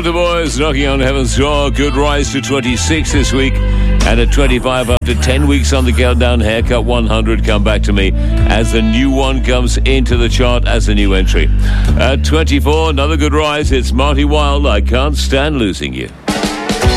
Waterboys knocking on heaven's door. Good rise to 26 this week. And at 25 after 10 weeks on the Countdown, Haircut 100, Come Back to Me, as the new one comes into the chart as a new entry. At 24, another good rise. It's Marty Wilde, I Can't Stand Losing You.